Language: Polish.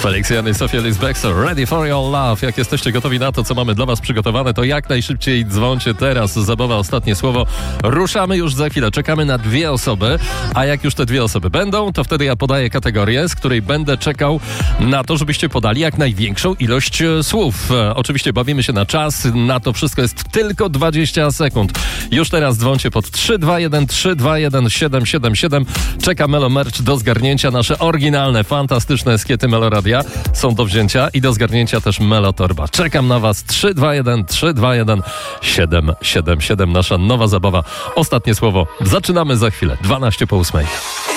Felix Jan i Sofia Lisbexer, Ready for Your Love. Jak jesteście gotowi na to, co mamy dla was przygotowane, to jak najszybciej dzwońcie teraz. Zabawa Ostatnie Słowo. Ruszamy już za chwilę. Czekamy na 2 osoby, a jak już te 2 osoby będą, to wtedy ja podaję kategorię, z której będę czekał na to, żebyście podali jak największą ilość słów. Oczywiście bawimy się na czas. Na to wszystko jest tylko 20 sekund. Już teraz dzwońcie pod 321 321 777. Czeka Melo Merch do zgarnięcia. Nasze oryginalne, fantastyczne skiety Meloradia są do wzięcia i do zgarnięcia też Melo Torba. Czekam na was. 321 321 777. Nasza nowa zabawa. Ostatnie Słowo. Zaczynamy za chwilę. 12 po 8.